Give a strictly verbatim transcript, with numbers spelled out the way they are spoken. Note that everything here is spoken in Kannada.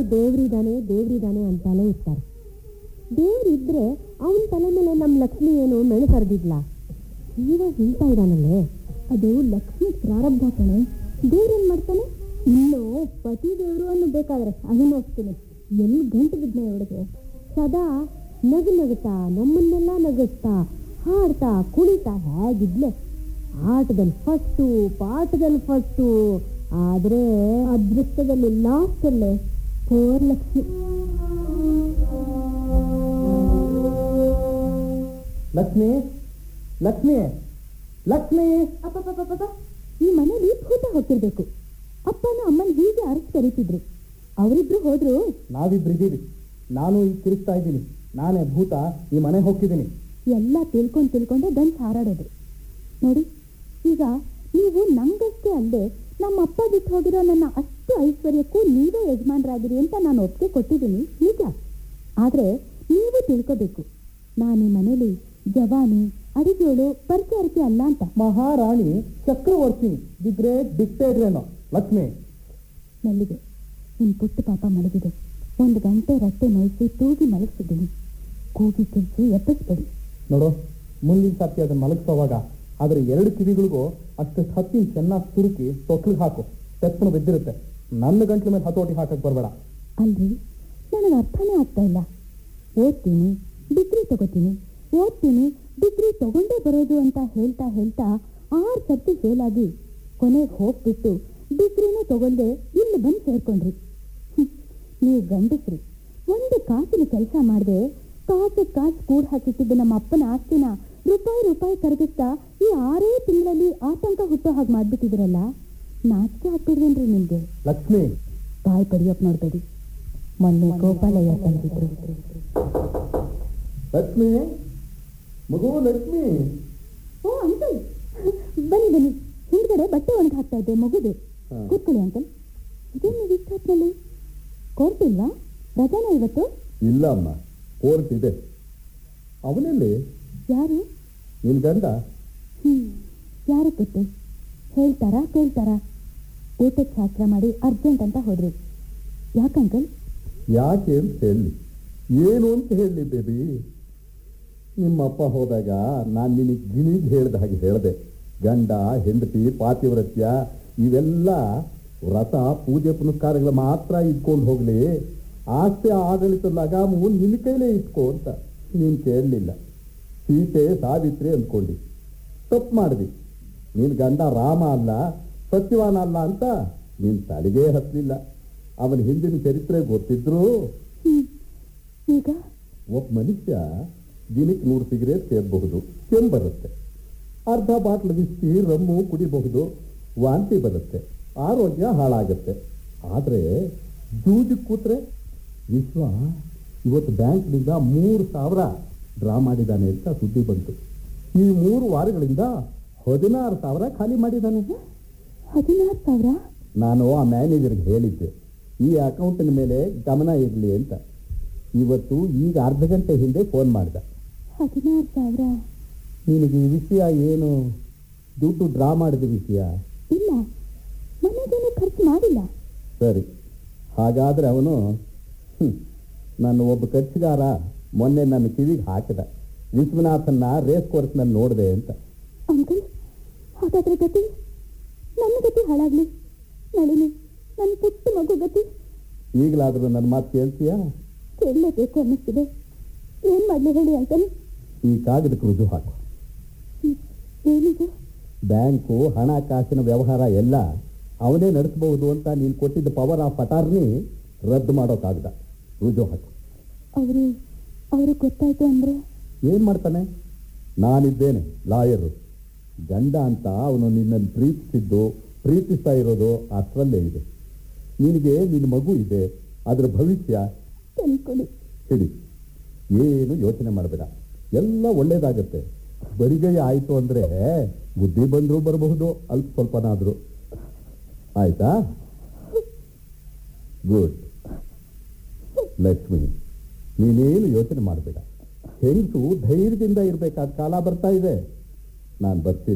ದೇವ್ರಿದಾನೆ ದೇವ್ರಿದಾನೆ ಅಂತಾನೆ ಇರ್ತಾರೆ. ದೇವ್ರಿದ್ರೆ ಅವನ ತಲೆ ಮೇಲೆ ನಮ್ಮ ಲಕ್ಷ್ಮಿ ಏನು ಮೆಣು ಹರಿದಿದ್ಲ. ಈಗ ಹಿಂತಾ ಇದ್ದಾನಲ್ಲೇ, ಅದು ಲಕ್ಷ್ಮಿ ಪ್ರಾರಬ್ಧ ಕಣೆ. ದೇವ್ರೇನ್ ಮಾಡ್ತಾನೆ? ಇನ್ನು ಪತಿ ದೇವರು ಅನ್ನು ಬೇಕಾದ್ರೆ ಅದನ್ನು ಹೋಗ್ತೀನಿ. ಎಲ್ಲಿ ಗಂಟು ಬಿದ್ನೆ ಅವಳಿಗೆ. ಸದಾ ನಗು ನಗುತ್ತಾ ನಮ್ಮನ್ನೆಲ್ಲ ನಗಿಸ್ತಾ ಹಾಡ್ತಾ ಕುಣಿತಾ ಹೇಗಿದ್ಲೆ. ಆಟದಲ್ಲಿ ಫಸ್ಟು, ಪಾಠದಲ್ಲಿ ಫಸ್ಟು, ಆದ್ರೆ ಅದೃಷ್ಟದಲ್ಲಿ ಲಾಸ್ಟ್ ಅಲ್ಲೇ ಪೋರ್ ಲಕ್ಷ್ಮಿ. ಲಕ್ಷ್ಮಿ ಲಕ್ಷ್ಮಿ ಲಕ್ಷ್ಮಿ ಅಪ್ಪ, ಈ ಮನೇಲಿ ಭೂತ ಹೋಗ್ತಿರ್ಬೇಕು. ಅಪ್ಪನ ಅಮ್ಮನ ಹೀಗೆ ಅರಸ್ ಕರೀತಿದ್ರು. ಅವರಿಬ್ರು ಹೋದ್ರು. ನಾವಿಬ್ರಿದ್ದೀವಿ. ನಾನು ಈಗ ತಿರುಗ್ತಾ ಇದ್ದೀನಿ. ನಾನೇ ಭೂತ ಈ ಮನೆ ಹೋಗ್ತಿದ್ದೀನಿ. ಎಲ್ಲ ತಿಳ್ಕೊಂಡು ತಿಳ್ಕೊಂಡೆ ಗಂಟು ಹಾರಾಡೋದು ನೋಡಿ. ಈಗ ನೀವು ನಂಗಷ್ಟೇ ಅಲ್ಲದೆ ನಮ್ಮ ಅಪ್ಪ ಬಿಟ್ಟು ಹೋಗಿರೋ ನನ್ನ ಅಷ್ಟು ಐಶ್ವರ್ಯಕ್ಕೂ ನೀವೇ ಯಜಮಾನರಾಗಿರಿ ಅಂತ ನಾನು ಒಪ್ಪಿಗೆ ಕೊಟ್ಟಿದ್ದೀನಿ, ನಿಜ. ಆದ್ರೆ ನೀವು ತಿಳ್ಕೋಬೇಕು, ನಾನು ಈ ಮನೇಲಿ ಜವಾನಿ ಅಡಿಗೆಗಳು ಪರಿಚಾರಕ್ಕೆ ಅಲ್ಲ ಅಂತ. ಮಹಾರಾಣಿ ಚಕ್ರವರ್ತಿ, ದಿ ಗ್ರೇಟ್ ಡಿಕ್ಟೇಟರೇನೋ ಲಕ್ಷ್ಮಿ. ನಲ್ಲಿಗೆ ನಿನ್ ಪುಟ್ಟ ಪಾಪ ಮಲಗಿದೆ. ಒಂದು ಗಂಟೆ ರಟ್ಟೆ ನೋಯಿಸಿ ತೂಗಿ ಮಲಗಿಸಿದ್ದೀನಿ. ಕೂಗಿ ಕಿಲ್ಸಿ ಎಪ್ಪಿಸ್ಬೇಡಿ. ನೋಡು, ಮುಂದಿನ ಸರ್ತಿ ಅದನ್ನ ಮಲಗಿಸೋವಾಗ ಆದ್ರೆ ಎರಡು ಕಿವಿಗಳಿಗೂ ಅಷ್ಟು ಹತ್ತಿ ಚೆನ್ನಾಗಿ ತುರುಕಿ ತೊಟ್ಲಿಗೆ ಹಾಕು. ತೆಪ್ಪನ ಬಿದ್ದಿರುತ್ತೆ. ನನ್ನ ಗಂಟ್ಲ ಮೇಲೆ ಹತೋಟಿ ಹಾಕಕ್ ಬರಬೇಡ. ಅಲ್ರಿ, ನನಗೆ ಅರ್ಥನೇ ಆಗ್ತಾ ಇಲ್ಲ. ಓದ್ತೀನಿ, ಡಿಗ್ರಿ ತಗೋತೀನಿ, ಓದ್ತೀನಿ, ಡಿಗ್ರಿ ತಗೊಂಡೇ ಬರೋದು ಅಂತ ಹೇಳ್ತಾ ಹೇಳ್ತಾ ಆರು ಸರ್ತಿ ಫೇಲ್ ಆಗಿ ಕೊನೆಗೆ ಹೋಗ್ಬಿಟ್ಟು ಡಿಗ್ರಿನೂ ತಗೊಂಡೆ ಇಲ್ಲಿ ಬಂದು ಸೇರ್ಕೊಂಡ್ರಿ. ನೀವು ಗಂಡಸ್ರಿ ಒಂದು ಕಾಸಿನ ಕೆಲಸ ಮಾಡದೆ ಕಾಸು ಕಾಸು ಕೂಡ ಹಾಕಿಟ್ಟಿದ್ದು ನಮ್ಮ ಅಪ್ಪನ ಆಸ್ತಿನ ರೂಪಾಯಿ ರೂಪಾಯಿ ಕರಗಿಸ್ತಾ ಈ ಆರೇ ತಿಂಗಳಲ್ಲಿ ಆತಂಕ ಹುಟ್ಟೋ ಹಾಗೆ ಮಾಡ್ಬಿಟ್ಟಿದ್ರಲ್ಲ. ನಾಚಿಕೆ ಹಾಕ್ಬಿಡ್ವೇನ್ರಿ ನಿಮ್ಗೆ? ಲಕ್ಷ್ಮಿ, ಬಾಯಿ ಪಡಿಯೋಕ್ ನೋಡ್ಬೇಡಿ. ಮೊನ್ನೆ ಗೋಪಾಲಯ್ಯ ತಂದಿದ್ರು. ಲಕ್ಷ್ಮಿ, ಮಗು ಲಕ್ಷ್ಮಿ. ಓ ಅಂಕಲ್, ಬನ್ನಿ ಬನ್ನಿ. ಹಿಂದ್ಗಡೆ ಬಟ್ಟೆ ಒಣಗಿ ಹಾಕ್ತಾ ಇದ್ದೆ ಮಗುದು. ಕೂತ್ಕೊಳ್ಳಿ ಅಂಕಲ್. ಇದೇ ನೀವು ಇಷ್ಟ ಹೊತ್ನಲ್ಲಿ ಕೋರ್ಟ್ ಇಲ್ವಾ? ರಜಾನ ಇವತ್ತು? ಇಲ್ಲ ಅಮ್ಮ, ಕೋರ್ಟ್ ಇದೆ. ಅವನಲ್ಲಿ ಯಾರು? ನಿನ್ ಗಂಡ. ಹ್ಮ್ ಯಾರು ಗೊತ್ತು? ಹೇಳ್ತಾರಾ ಕೇಳ್ತಾರಾ? ಊಟಕ್ಕೆ ಶಾಸ್ತ್ರ ಮಾಡಿ ಅರ್ಜೆಂಟ್ ಅಂತ ಹೋದ್ರಿ. ಯಾಕಂಕಲ್? ಯಾಕೆ ಅಂತ ಹೇಳಿ, ಏನು ಅಂತ ಹೇಳಿ ಬೇಬಿ. ನಿಮ್ಮಪ್ಪ ಹೋದಾಗ ನಾನು ನಿನಗೆ ಗಿಣಿಗೆ ಹೇಳ್ದ ಹಾಗೆ ಹೇಳಿದೆ. ಗಂಡ ಹೆಂಡತಿ ಪಾತಿವ್ರತ್ಯ ಇವೆಲ್ಲ ವ್ರತ ಪೂಜೆ ಪುನಸ್ಕಾರಗಳು ಮಾತ್ರ ಇಟ್ಕೊಂಡು ಹೋಗ್ಲಿ, ಆಸ್ತಿ ಆಡಳಿತದ ಲಗಾಮು ನಿನ್ನ ಕೈಲೇ ಇಟ್ಕೋ ಅಂತ. ನೀನು ಕೇಳಲಿಲ್ಲ. ಸೀತೆ ಸಾವಿತ್ರಿ ಅಂದ್ಕೊಂಡಿ. ತಪ್ಪು ಮಾಡಿದಿ. ನೀನು ಗಂಡ ರಾಮ ಅಲ್ಲ, ಸತ್ಯವಾನ ಅಲ್ಲ ಅಂತ ನೀನು ತಲೆಗೇ ಹತ್ತಲಿಲ್ಲ. ಅವನ ಹಿಂದಿನ ಚರಿತ್ರೆ ಗೊತ್ತಿದ್ರು. ಈಗ ಒಬ್ಬ ಮನುಷ್ಯ ದಿನಕ್ಕೆ ನೂರು ಸಿಗರೇಟ್ ಸೇರಬಹುದು, ಕೆಮ್ಮು ಬರುತ್ತೆ. ಅರ್ಧ ಬಾಟ್ಲು ವಿಸ್ಕಿ ರಮ್ಮು ಕುಡಿಬಹುದು, ವಾಂತಿ ಬರುತ್ತೆ, ಆರೋಗ್ಯ ಹಾಳಾಗುತ್ತೆ. ಆದರೆ ಜೂಜಿಗೆ ಕೂತ್ರೆ ವಿಶ್ವ ಇವತ್ತು ಬ್ಯಾಂಕ್ನಿಂದ ಮೂರು ಸಾವಿರ ಡ್ರಾ ಮಾಡಿದ್ದಾನೆ ಅಂತ ಸುದ್ದಿ ಬಂತು. ಈ ಮೂರು ವಾರಗಳಿಂದ ಹದಿನಾರು ಸಾವಿರ ಖಾಲಿ ಮಾಡಿದ್ದಾನೆ. ಹದಿನಾರು ಸಾವಿರ? ನಾನು ಆ ಮ್ಯಾನೇಜರ್ಗೆ ಹೇಳಿದ್ದೆ ಈ ಅಕೌಂಟಿನ ಮೇಲೆ ಗಮನ ಇರಲಿ ಅಂತ. ಇವತ್ತು ಈಗ ಅರ್ಧ ಗಂಟೆ ಹಿಂದೆ ಫೋನ್ ಮಾಡಿದ. ಹದಿನಾರು ಸಾವಿರ? ನಿನಗೆ ಈ ವಿಷಯ ಏನು? ದುಡ್ಡು ಡ್ರಾ ಮಾಡಿದ ವಿಷಯ? ಇಲ್ಲ, ಮನೆಗೇನು ಖರ್ಚು ಮಾಡಿಲ್ಲ. ಸರಿ, ಹಾಗಾದ್ರೆ ಅವನು ನನ್ನ ಒಬ್ಬ ಖರ್ಚುಗಾರ ಮೊನ್ನೆ ನನ್ನ ಕಿವಿಗೆ ಹಾಕಿದ. ವಿಶ್ವನಾಥನ್ನ ರೇಸ್ ಕೋರ್ಸ್ನಲ್ಲಿ ನೋಡಿದೆ ಅಂತ. ಅಂಕಲ್, ಹಾಗಾದ್ರೆ ಗತಿ ನನ್ನ ಗತಿ ಹಾಳಾಗ್ಲಿ. ನಳಿನಿ, ನನ್ನ ಪುಟ್ಟ ಮಗು ಗತಿ. ಈಗಲಾದರೂ ನನ್ನ ಮಾತು ಕೇಳ್ತೀಯಾ? ಕೇಳಲೇಬೇಕು ಅನ್ನಿಸ್ತಿದೆ. ಏನ್ ಮಾಡ್ಲಿ ಹೇಳಿ ಅಂಕಲ್? ಈ ಕಾಗದಕ್ಕೆ ರುಜು ಹಾಕು. ಏನಿದು? ಬ್ಯಾಂಕು ಹಣಕಾಸಿನ ವ್ಯವಹಾರ ಎಲ್ಲ ಅವನೇ ನಡೆಸಬಹುದು ಅಂತ ನೀನು ಕೊಟ್ಟಿದ್ದ ಪವರ್ ಆಫ್ ಅಟಾರ್ನಿ ರದ್ದು ಮಾಡೋ ಕಾಗದ. ರುಜು ಹಾಕು. ಅವರು ಅವ್ರಿಗೆ ಗೊತ್ತಾಯ್ತು ಅಂದ್ರೆ ಏನ್ ಮಾಡ್ತಾನೆ? ನಾನಿದ್ದೇನೆ ಲಾಯರು. ಗಂಡ ಅಂತ ಅವನು ನಿನ್ನನ್ನು ಪ್ರೀತಿಸಿದ್ದು ಪ್ರೀತಿಸ್ತಾ ಇರೋದು ಅಷ್ಟರಲ್ಲೇ ಇದೆ. ನಿನಗೆ ನಿನ್ನ ಮಗು ಇದೆ, ಅದರ ಭವಿಷ್ಯ ತಿಳ್ಕೊಳ್ಳಿ. ಹೇಳಿ, ಏನು ಯೋಚನೆ ಮಾಡಬೇಡ, ಎಲ್ಲ ಒಳ್ಳೇದಾಗತ್ತೆ. ಬರಿಗೈ ಆಯ್ತು ಅಂದ್ರೆ ಬುದ್ಧಿ ಬಂದರೂ ಬರಬಹುದು, ಅಲ್ಪ ಸ್ವಲ್ಪನಾದ್ರು. ಆಯ್ತಾ? ಗುಡ್. ಲಕ್ಷ್ಮಿ, ನೀನೇನು ಯೋಚನೆ ಮಾಡಬೇಡ. ಹೆಂಗಸು ಧೈರ್ಯದಿಂದ ಇರಬೇಕಾದ ಕಾಲ ಬರ್ತಾ ಇದೆ. ನಾನು ಬರ್ತೀನಿ.